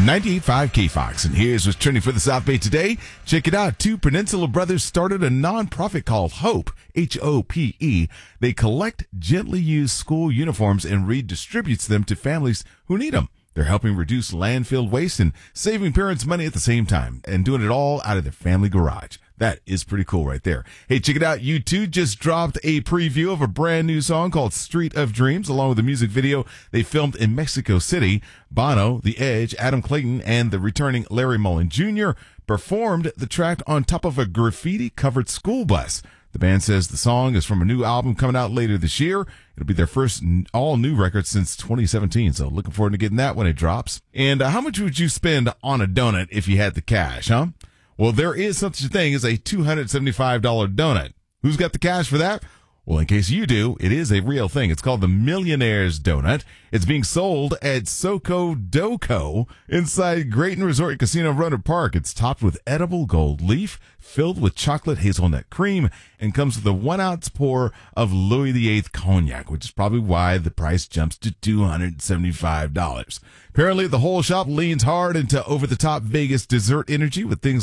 98.5 K-Fox, and here's what's trending for the South Bay today. Check it out. Two Peninsula brothers started a nonprofit called HOPE, H-O-P-E. They collect gently used school uniforms and redistributes them to families who need them. They're helping reduce landfill waste and saving parents money at the same time, and doing it all out of their family garage. That is pretty cool right there. Hey, check it out. U2 just dropped a preview of a brand new song called Street of Dreams, along with a music video they filmed in Mexico City. Bono, The Edge, Adam Clayton, and the returning Larry Mullen Jr. performed the track on top of a graffiti-covered school bus. The band says the song is from a new album coming out later this year. It'll be their first all-new record since 2017, so looking forward to getting that when it drops. And how much would you spend on a donut if you had the cash, huh? Well, there is such a thing as a $275 donut. Who's got the cash for that? Well, in case you do, it is a real thing. It's called the Millionaire's Donut. It's being sold at Soco Doco inside Grayton Resort Casino Roanoke Park. It's topped with edible gold leaf, filled with chocolate hazelnut cream, and comes with a 1-ounce pour of Louis VIII cognac, which is probably why the price jumps to $275. Apparently, the whole shop leans hard into over-the-top Vegas dessert energy with things